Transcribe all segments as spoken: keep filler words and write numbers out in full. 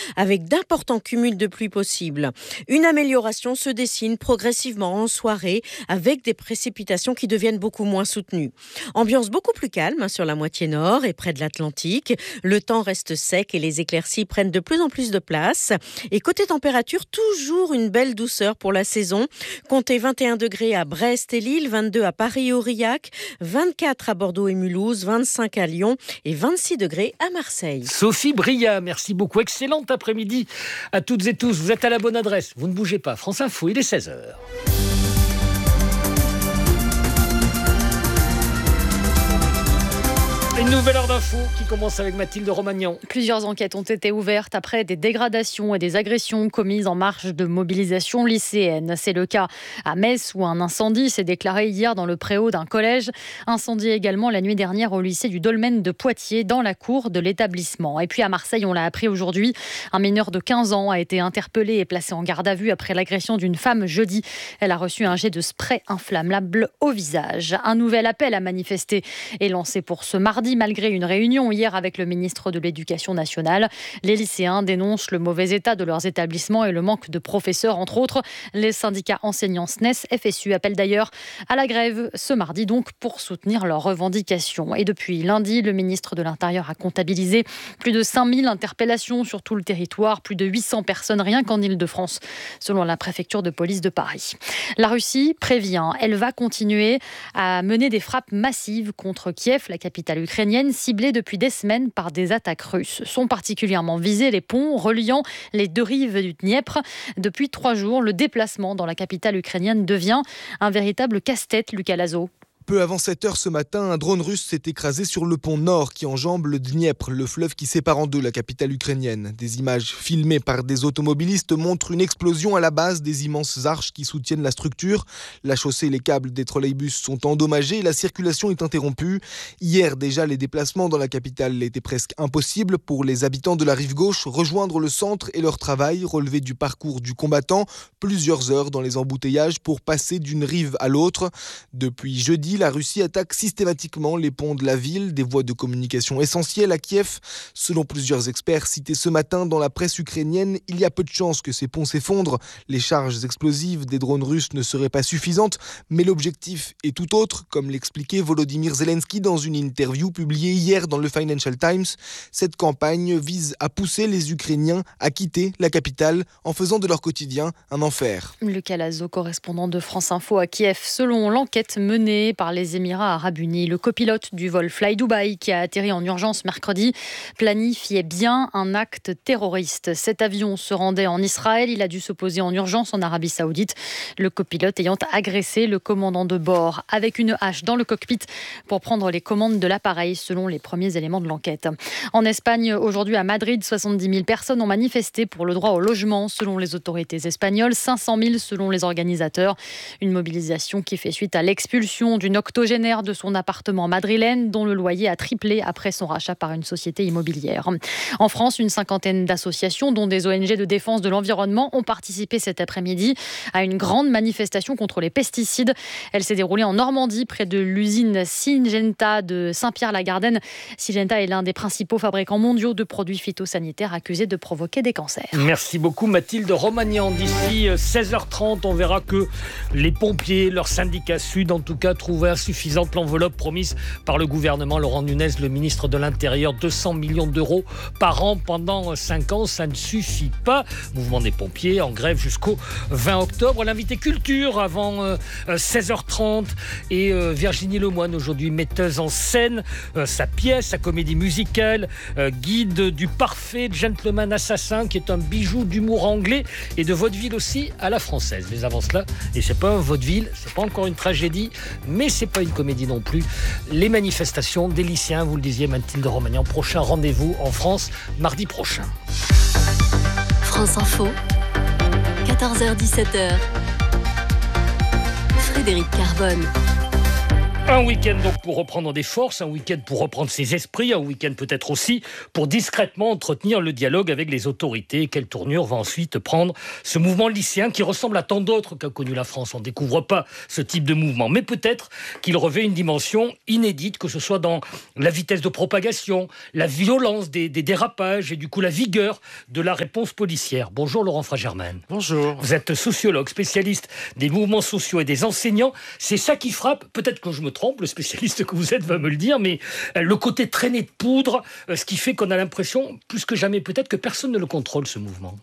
avec d'importants cumuls de pluie possibles. Une amélioration se dessine progressivement en soirée avec des précipitations qui deviennent beaucoup moins soutenues. Ambiance beaucoup plus calme sur la moitié nord et près de l'Atlantique. Le temps reste sec et les éclaircies prennent de plus en plus de place. Et côté température, toujours une belle douceur pour la saison. Comptez vingt et un degrés à Brest et Lille, vingt-deux à Paris et Aurillac, vingt-quatre à Bordeaux et Mulhouse, vingt-cinq à Lyon et vingt-six degrés à Marseille. Sophie Bria, merci beaucoup. Excellent après-midi à toutes et tous. Vous êtes à la bonne adresse. Vous ne bougez pas. France Info, il est seize heures. Une nouvelle heure d'info qui commence avec Mathilde Romagnan. Plusieurs enquêtes ont été ouvertes après des dégradations et des agressions commises en marge de mobilisation lycéenne. C'est le cas à Metz où un incendie s'est déclaré hier dans le préau d'un collège. Incendie également la nuit dernière au lycée du Dolmen de Poitiers dans la cour de l'établissement. Et puis à Marseille, on l'a appris aujourd'hui, un mineur de quinze ans a été interpellé et placé en garde à vue après l'agression d'une femme jeudi. Elle a reçu un jet de spray inflammable au visage. Un nouvel appel à manifester est lancé pour ce mardi. Malgré une réunion hier avec le ministre de l'Éducation nationale, les lycéens dénoncent le mauvais état de leurs établissements et le manque de professeurs, entre autres. Les syndicats enseignants S N E S, F S U appellent d'ailleurs à la grève ce mardi donc pour soutenir leurs revendications. Et depuis lundi, le ministre de l'Intérieur a comptabilisé plus de cinq mille interpellations sur tout le territoire, plus de huit cents personnes rien qu'en Île-de-France, selon la préfecture de police de Paris. La Russie prévient, elle va continuer à mener des frappes massives contre Kiev, la capitale ukrainienne, ciblées depuis des semaines par des attaques russes. Sont particulièrement visés les ponts reliant les deux rives du Dniepr. Depuis trois jours, le déplacement dans la capitale ukrainienne devient un véritable casse-tête, Lucas Lazo. Peu avant sept heures ce matin, un drone russe s'est écrasé sur le pont nord qui enjambe le Dniepr, le fleuve qui sépare en deux la capitale ukrainienne. Des images filmées par des automobilistes montrent une explosion à la base des immenses arches qui soutiennent la structure. La chaussée et les câbles des trolleybus sont endommagés et la circulation est interrompue. Hier déjà, les déplacements dans la capitale étaient presque impossibles pour les habitants de la rive gauche. Rejoindre le centre et leur travail relevé du parcours du combattant. Plusieurs heures dans les embouteillages pour passer d'une rive à l'autre. Depuis jeudi, la Russie attaque systématiquement les ponts de la ville, des voies de communication essentielles à Kiev. Selon plusieurs experts cités ce matin dans la presse ukrainienne, il y a peu de chances que ces ponts s'effondrent. Les charges explosives des drones russes ne seraient pas suffisantes, mais l'objectif est tout autre, comme l'expliquait Volodymyr Zelensky dans une interview publiée hier dans le Financial Times. Cette campagne vise à pousser les Ukrainiens à quitter la capitale en faisant de leur quotidien un enfer. Lucas Lazo, correspondant de France Info à Kiev. Selon l'enquête menée par les Émirats arabes unis, le copilote du vol Fly Dubai qui a atterri en urgence mercredi planifiait bien un acte terroriste. Cet avion se rendait en Israël, il a dû se poser en urgence en Arabie Saoudite, le copilote ayant agressé le commandant de bord avec une hache dans le cockpit pour prendre les commandes de l'appareil, selon les premiers éléments de l'enquête. En Espagne, aujourd'hui à Madrid, soixante-dix mille personnes ont manifesté pour le droit au logement, selon les autorités espagnoles, cinq cent mille selon les organisateurs. Une mobilisation qui fait suite à l'expulsion d'une octogénaire de son appartement madrilène dont le loyer a triplé après son rachat par une société immobilière. En France, une cinquantaine d'associations dont des O N G de défense de l'environnement ont participé cet après-midi à une grande manifestation contre les pesticides. Elle s'est déroulée en Normandie près de l'usine Syngenta de Saint-Pierre-la-Garenne. Syngenta est l'un des principaux fabricants mondiaux de produits phytosanitaires accusés de provoquer des cancers. Merci beaucoup Mathilde Romagnan. D'ici seize heures trente, on verra que les pompiers, leur syndicat Sud en tout cas, trouvent insuffisante l'enveloppe promise par le gouvernement. Laurent Nunez, le ministre de l'Intérieur, deux cents millions d'euros par an pendant cinq ans, ça ne suffit pas. Mouvement des pompiers en grève jusqu'au vingt octobre. L'invité culture avant euh, seize heures trente et euh, Virginie Lemoine, aujourd'hui metteuse en scène, euh, sa pièce, sa comédie musicale, euh, Guide du parfait gentleman assassin, qui est un bijou d'humour anglais et de vaudeville aussi à la française. Mais avant cela, et c'est pas un vaudeville, c'est pas encore une tragédie, mais c'est pas une comédie non plus. Les manifestations des lycéens, vous le disiez Mathilde Romagnan, prochain rendez-vous en France, mardi prochain. France Info, quatorze heures dix-sept heures. Frédéric Carbone. Un week-end donc pour reprendre des forces, un week-end pour reprendre ses esprits, un week-end peut-être aussi pour discrètement entretenir le dialogue avec les autorités. Quelle tournure va ensuite prendre ce mouvement lycéen qui ressemble à tant d'autres qu'a connu la France? On ne découvre pas ce type de mouvement, mais peut-être qu'il revêt une dimension inédite, que ce soit dans la vitesse de propagation, la violence des, des dérapages et du coup la vigueur de la réponse policière. Bonjour Laurent Fragerman. Bonjour. Vous êtes sociologue, spécialiste des mouvements sociaux et des enseignants. C'est ça qui frappe, peut-être que je me trompe, le spécialiste que vous êtes va me le dire, mais le côté traîné de poudre, ce qui fait qu'on a l'impression, plus que jamais peut-être, que personne ne le contrôle, ce mouvement.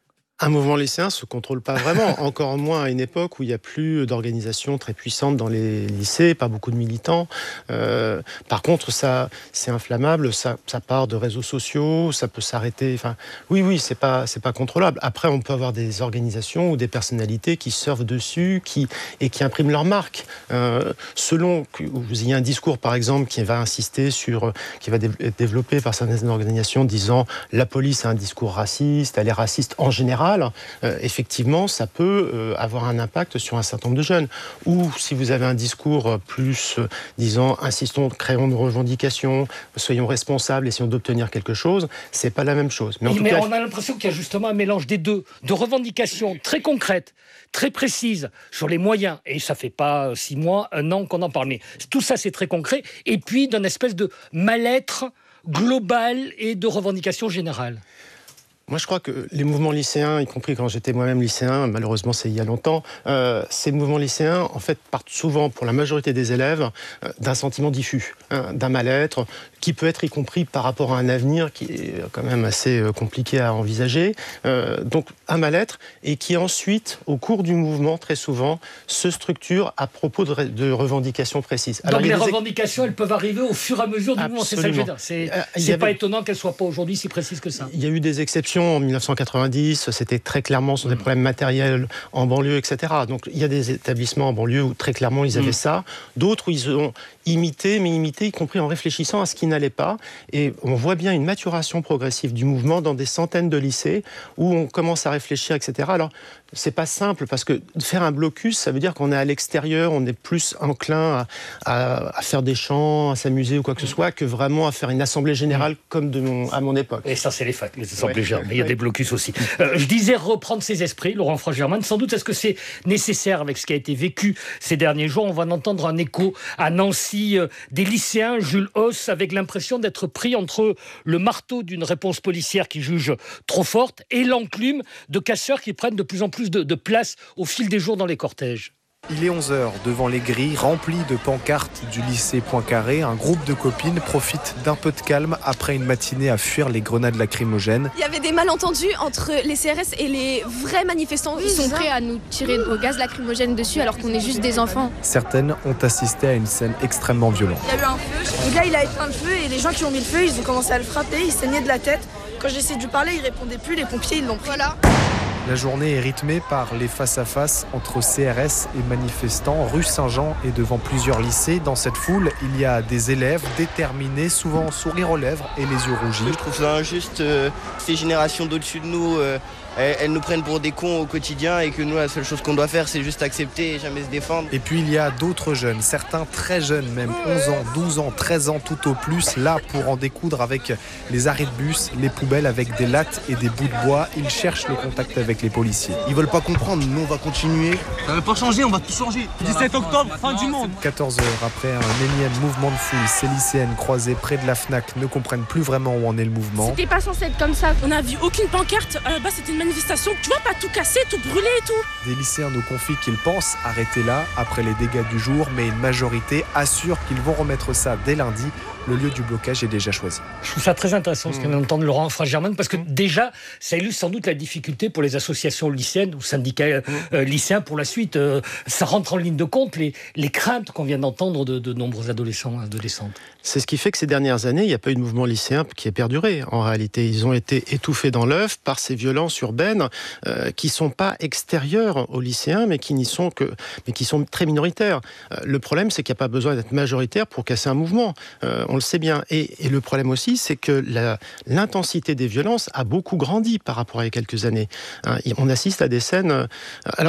Un mouvement lycéen ne se contrôle pas vraiment, encore moins à une époque où il n'y a plus d'organisations très puissantes dans les lycées, pas beaucoup de militants. Euh, par contre, ça, c'est inflammable, ça, ça part de réseaux sociaux, ça peut s'arrêter. Enfin, oui, oui, c'est pas, c'est pas contrôlable. Après, on peut avoir des organisations ou des personnalités qui surfent dessus, qui et qui impriment leur marque. Euh, selon que vous ayez un discours, par exemple, qui va insister sur, qui va être développé par certaines organisations, disant la police a un discours raciste, elle est raciste en général. Euh, effectivement, ça peut euh, avoir un impact sur un certain nombre de jeunes. Ou si vous avez un discours plus, euh, disant, insistons, créons de revendications, soyons responsables, essayons d'obtenir quelque chose, c'est pas la même chose. Mais, en tout mais cas, on a l'impression qu'il y a justement un mélange des deux, de revendications très concrètes, très précises sur les moyens, et ça fait pas six mois, un an qu'on en parle, mais tout ça c'est très concret, et puis d'une espèce de mal-être global et de revendication générale. Moi, je crois que les mouvements lycéens, y compris quand j'étais moi-même lycéen, malheureusement c'est il y a longtemps, euh, ces mouvements lycéens, en fait, partent souvent, pour la majorité des élèves, euh, d'un sentiment diffus, hein, d'un mal-être, qui peut être y compris par rapport à un avenir qui est quand même assez euh, compliqué à envisager. Euh, donc, un mal-être, et qui ensuite, au cours du mouvement, très souvent, se structure à propos de, de revendications précises. Alors, donc les revendications, elles peuvent arriver au fur et à mesure du mouvement, c'est ça que je veux dire. C'est, euh, c'est avait... pas étonnant qu'elles ne soient pas aujourd'hui si précises que ça. Il y a eu des exceptions. En dix-neuf cent quatre-vingt-dix, c'était très clairement sur des problèmes matériels en banlieue, et cetera. Donc il y a des établissements en banlieue où très clairement ils avaient mmh. ça. D'autres où ils ont imité, mais imité y compris en réfléchissant à ce qui n'allait pas. Et on voit bien une maturation progressive du mouvement dans des centaines de lycées où on commence à réfléchir, et cetera. Alors c'est pas simple parce que faire un blocus, ça veut dire qu'on est à l'extérieur, on est plus enclin à, à, à faire des chants, à s'amuser ou quoi que ce soit, que vraiment à faire une assemblée générale comme de mon, à mon époque. Et ça, c'est les facs, les assemblées générales. Mais il y a des blocus aussi. Euh, je disais reprendre ses esprits, Laurent Fragerman. Sans doute, est-ce que c'est nécessaire avec ce qui a été vécu ces derniers jours? On va en entendre un écho à Nancy, euh, des lycéens, Jules Hauss, avec l'impression d'être pris entre le marteau d'une réponse policière qui juge trop forte et l'enclume de casseurs qui prennent de plus en plus de, de place au fil des jours dans les cortèges. Il est onze heures, devant les grilles remplies de pancartes du lycée Poincaré, un groupe de copines profite d'un peu de calme après une matinée à fuir les grenades lacrymogènes. Il y avait des malentendus entre les C R S et les vrais manifestants. Ils sont prêts à nous tirer au gaz lacrymogène dessus alors qu'on est juste des enfants. Certaines ont assisté à une scène extrêmement violente. Il y a eu un feu, le gars il a éteint le feu et les gens qui ont mis le feu, ils ont commencé à le frapper, il saignait de la tête. Quand j'ai essayé de lui parler, il répondait plus, les pompiers ils l'ont pris. Voilà. La journée est rythmée par les face-à-face entre C R S et manifestants rue Saint-Jean et devant plusieurs lycées. Dans cette foule, il y a des élèves déterminés, souvent sourire aux lèvres et les yeux rougis. Je trouve ça injuste, euh, ces générations d'au-dessus de nous, euh, elles, elles nous prennent pour des cons au quotidien et que nous, la seule chose qu'on doit faire, c'est juste accepter et jamais se défendre. Et puis il y a d'autres jeunes, certains très jeunes, même onze ans, douze ans, treize ans tout au plus, là pour en découdre avec les arrêts de bus, les poubelles avec des lattes et des bouts de bois. Ils cherchent le contact avec les policiers. Ils veulent pas comprendre, nous on va continuer. Ça va pas changer, on va tout changer. dix-sept octobre, fin du monde. quatorze heures après un énième mouvement de foule, ces lycéennes croisées près de la FNAC ne comprennent plus vraiment où en est le mouvement. C'était pas censé être comme ça. On n'a vu aucune pancarte, euh, bah, c'était une manifestation. Tu vois, pas tout casser, tout brûler et tout. Des lycéens nous confient qu'ils pensent arrêter là, après les dégâts du jour, mais une majorité assure qu'ils vont remettre ça dès lundi. Le lieu du blocage est déjà choisi. Je trouve ça très intéressant ce qu'on entend de Laurent Fragerman, parce que déjà, ça illustre sans doute la difficulté pour les associations lycéennes ou syndicats euh, lycéens pour la suite. Euh, ça rentre en ligne de compte les, les craintes qu'on vient d'entendre de, de nombreux adolescents et adolescentes. C'est ce qui fait que ces dernières années, il n'y a pas eu de mouvement lycéen qui ait perduré. En réalité, ils ont été étouffés dans l'œuf par ces violences urbaines euh, qui ne sont pas extérieures aux lycéens, mais qui n'y sont que, mais qui sont très minoritaires. Euh, le problème, c'est qu'il n'y a pas besoin d'être majoritaire pour casser un mouvement. Euh, on le sait bien. Et, et le problème aussi, c'est que la, l'intensité des violences a beaucoup grandi par rapport à il y a quelques années. Hein, on assiste à des scènes... Euh, alors,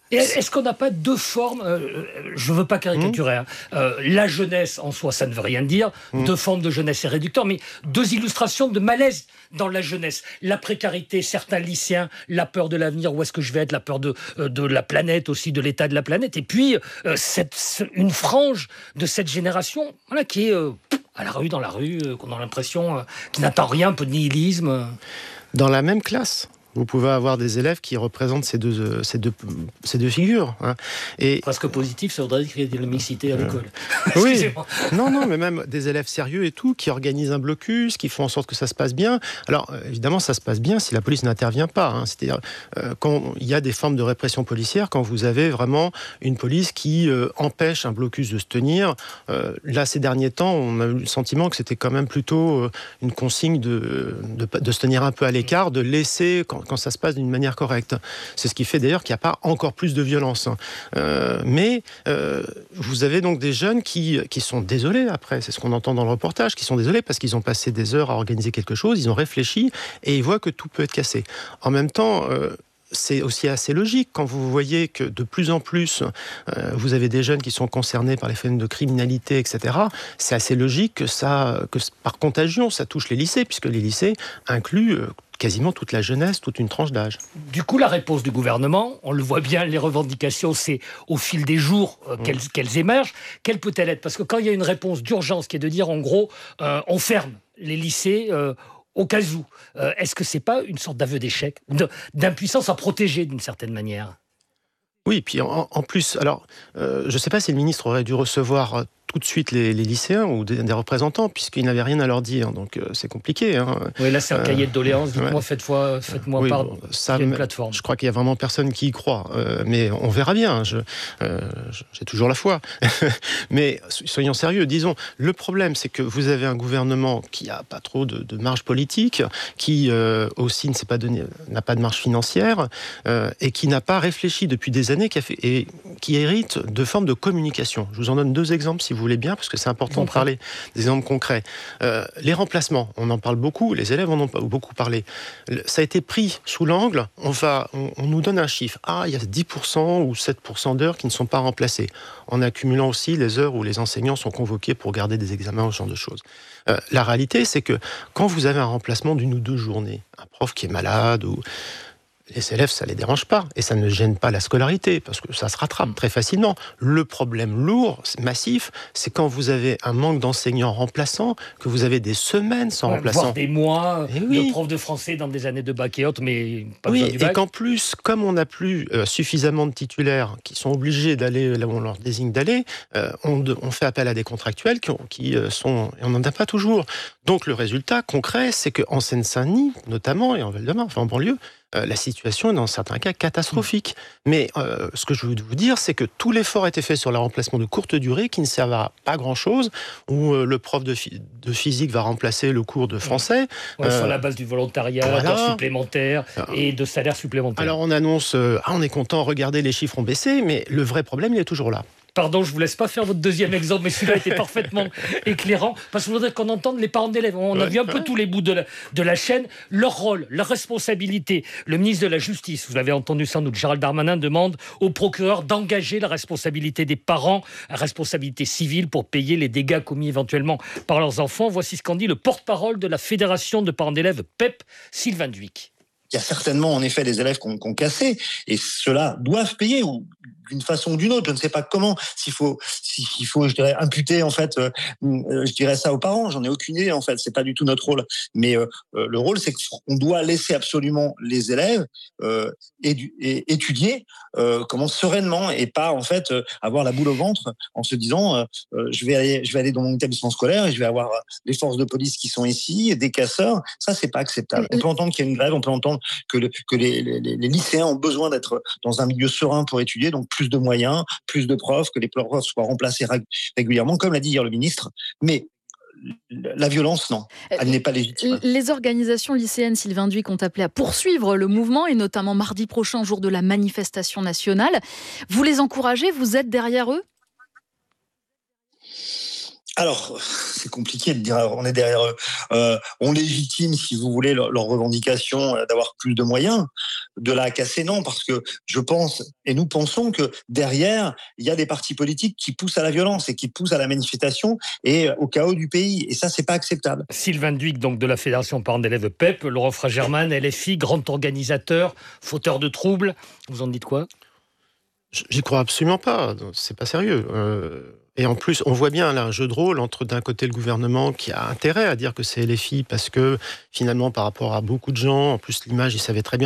Et est-ce qu'on n'a pas deux formes, euh, je ne veux pas caricaturer, mmh. hein, euh, la jeunesse en soi, ça ne veut rien dire, mmh. deux formes de jeunesse, c'est réducteur, mais deux illustrations de malaise dans la jeunesse. La précarité, certains lycéens, la peur de l'avenir, où est-ce que je vais être, la peur de, euh, de la planète aussi, de l'état de la planète, et puis euh, cette, une frange de cette génération voilà, qui est euh, à la rue, dans la rue, euh, qu'on a l'impression euh, qui n'attend rien, un peu de nihilisme. Dans la même classe vous pouvez avoir des élèves qui représentent ces deux, ces deux, ces deux figures. Hein. Et presque positif, ça voudrait dire qu'il y a de la mixité à l'école. Euh, oui, non, non, mais même des élèves sérieux et tout, qui organisent un blocus, qui font en sorte que ça se passe bien. Alors, évidemment, ça se passe bien si la police n'intervient pas. Hein. C'est-à-dire, euh, quand il y a des formes de répression policière, quand vous avez vraiment une police qui euh, empêche un blocus de se tenir. Euh, là, ces derniers temps, on a eu le sentiment que c'était quand même plutôt euh, une consigne de, de, de se tenir un peu à l'écart, de laisser... Quand, quand ça se passe d'une manière correcte. C'est ce qui fait d'ailleurs qu'il n'y a pas encore plus de violence. Euh, mais euh, vous avez donc des jeunes qui, qui sont désolés après, c'est ce qu'on entend dans le reportage, qui sont désolés parce qu'ils ont passé des heures à organiser quelque chose, ils ont réfléchi et ils voient que tout peut être cassé. En même temps, euh, c'est aussi assez logique quand vous voyez que de plus en plus euh, vous avez des jeunes qui sont concernés par les phénomènes de criminalité, et cetera. C'est assez logique que ça, que par contagion, ça touche les lycées, puisque les lycées incluent euh, quasiment toute la jeunesse, toute une tranche d'âge. Du coup, la réponse du gouvernement, on le voit bien, les revendications, c'est au fil des jours euh, mmh. qu'elles, qu'elles émergent. Quelle peut-elle être ? Parce que quand il y a une réponse d'urgence qui est de dire, en gros, euh, on ferme les lycées euh, au cas où, euh, est-ce que c'est pas une sorte d'aveu d'échec, de, d'impuissance à protéger d'une certaine manière ? Oui, puis en, en plus, alors, euh, je ne sais pas si le ministre aurait dû recevoir tout de suite les, les lycéens ou des, des représentants, puisqu'ils n'avaient rien à leur dire, donc euh, c'est compliqué. Hein. Oui, là c'est un euh, cahier de doléances, dites-moi, ouais. faites-moi, faites-moi oui, part bon, ça, une plateforme. Je crois qu'il y a vraiment personne qui y croit, euh, mais on verra bien, je, euh, j'ai toujours la foi. Mais soyons sérieux, disons, le problème c'est que vous avez un gouvernement qui n'a pas trop de, de marge politique, qui euh, aussi ne s'est pas donné, n'a pas de marge financière, euh, et qui n'a pas réfléchi depuis des années, qui, a fait, et qui hérite de formes de communication. Je vous en donne deux exemples si vous voulez bien, parce que c'est important de parler des exemples concrets. Euh, les remplacements, on en parle beaucoup, les élèves en ont beaucoup parlé. Ça a été pris sous l'angle, on, va, on, on nous donne un chiffre. Ah, il y a dix pour cent ou sept pour cent d'heures qui ne sont pas remplacées, en accumulant aussi les heures où les enseignants sont convoqués pour garder des examens, ce genre de choses. Euh, la réalité, c'est que quand vous avez un remplacement d'une ou deux journées, un prof qui est malade ou... les élèves, ça ne les dérange pas, et ça ne gêne pas la scolarité, parce que ça se rattrape très facilement. Le problème lourd, massif, c'est quand vous avez un manque d'enseignants remplaçants, que vous avez des semaines sans ouais, remplaçants. Voire des mois, et oui. de profs de français dans des années de bac et autres, mais pas oui, besoin du bac. Et qu'en plus, comme on n'a plus euh, suffisamment de titulaires qui sont obligés d'aller là où on leur désigne d'aller, euh, on, de, on fait appel à des contractuels qui, ont, qui euh, sont... Et on n'en a pas toujours. Donc le résultat concret, c'est qu'en Seine-Saint-Denis, notamment, et en Val-de-Marne, enfin en banlieue, Euh, la situation est dans certains cas catastrophique. Mmh. Mais euh, ce que je veux vous dire, c'est que tout l'effort a été fait sur le remplacement de courte durée qui ne servent à pas grand-chose, où euh, le prof de, fi- de physique va remplacer le cours de français. Ouais, euh, sur la base du volontariat, voilà. d'heures supplémentaires et de salaires supplémentaires. Alors on annonce, euh, ah, on est content, regardez, les chiffres ont baissé, mais le vrai problème, il est toujours là. Pardon, je ne vous laisse pas faire votre deuxième exemple, mais celui-là était parfaitement éclairant, parce que je voudrais qu'on entende les parents d'élèves. On a ouais, vu un peu ouais. tous les bouts de la, de la chaîne, leur rôle, leur responsabilité. Le ministre de la Justice, vous avez entendu sans doute, Gérald Darmanin demande au procureur d'engager la responsabilité des parents, la responsabilité civile pour payer les dégâts commis éventuellement par leurs enfants. Voici ce qu'en dit le porte-parole de la Fédération de parents d'élèves, P E P, Sylvain Duic. Il y a certainement en effet des élèves qui ont, qui ont cassé, et ceux-là doivent payer, ou d'une façon ou d'une autre, je ne sais pas comment, s'il faut, s'il faut, je dirais, imputer en fait, euh, je dirais ça aux parents, j'en ai aucune idée en fait, c'est pas du tout notre rôle, mais euh, le rôle c'est qu'on doit laisser absolument les élèves euh, édu- et étudier euh, comment sereinement, et pas en fait euh, avoir la boule au ventre en se disant euh, euh, je vais aller, je vais aller dans mon établissement scolaire et je vais avoir les forces de police qui sont ici, des casseurs, ça c'est pas acceptable. On peut entendre qu'il y a une grève, on peut entendre que, le, que les, les, les lycéens ont besoin d'être dans un milieu serein pour étudier, donc plus de moyens, plus de profs, que les profs soient remplacés régulièrement, comme l'a dit hier le ministre, mais la violence, non, elle n'est pas légitime. Les organisations lycéennes, Sylvain Duic, ont appelé à poursuivre le mouvement, et notamment mardi prochain, jour de la manifestation nationale. Vous les encouragez, vous êtes derrière eux ? Alors, c'est compliqué de dire on est derrière eux. Euh, on légitime, si vous voulez, leur, leur revendication d'avoir plus de moyens. De là à casser, non, parce que je pense, et nous pensons que derrière, il y a des partis politiques qui poussent à la violence et qui poussent à la manifestation et au chaos du pays. Et ça, c'est pas acceptable. Sylvain Duic, donc de la Fédération parents d'élèves P E P, Laurent Fragerman, L F I, grand organisateur, fauteur de troubles. Vous en dites quoi ? J'y crois absolument pas. C'est pas sérieux. Euh... Et en plus, on voit bien là un jeu de rôle entre d'un côté le gouvernement qui a intérêt à dire que c'est L F I parce que finalement par rapport à beaucoup de gens, en plus l'image, ils savaient très bien